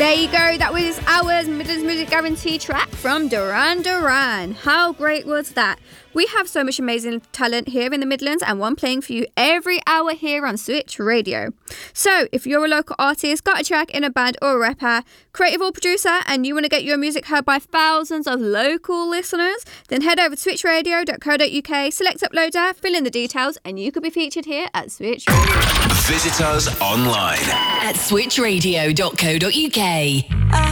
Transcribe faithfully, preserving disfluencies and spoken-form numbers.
There you go. That was our Midlands Music Guarantee track from Duran Duran. How great was that? We have so much amazing talent here in the Midlands and one playing for you every hour here on Switch Radio. So if you're a local artist, got a track in a band or a rapper, creative or producer, and you want to get your music heard by thousands of local listeners, then head over to switch radio dot co dot uk, select Uploader, fill in the details, and you could be featured here at Switch Radio. Visit us online at switch radio dot co dot uk. I